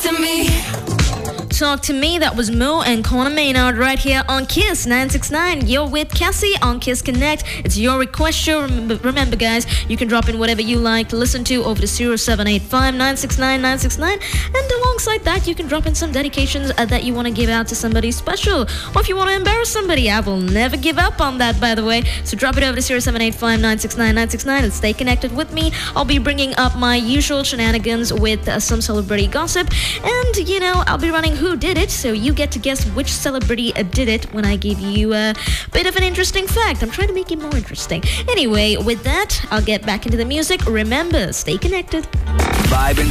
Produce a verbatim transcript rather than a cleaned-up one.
to me. Talk to Me, that was Mo and Connor Maynard right here on Kiss nine six nine. You're with Cassie on Kiss Connect. It's your request show. Remember, remember guys, you can drop in whatever you like to listen to over to zero seven eight five nine six nine nine six nine, and alongside that you can drop in some dedications uh, that you want to give out to somebody special, or if you want to embarrass somebody. I will never give up on that, by the way. So drop it over to zero seven eight five nine six nine nine six nine and stay connected with me. I'll be bringing up my usual shenanigans with uh, some celebrity gossip, and you know, I'll be running Who Did It, so you get to guess which celebrity uh, did it when I give you a bit of an interesting fact. I'm trying to make it more interesting. Anyway, with that, I'll get back into the music. Remember, stay connected. Vibe and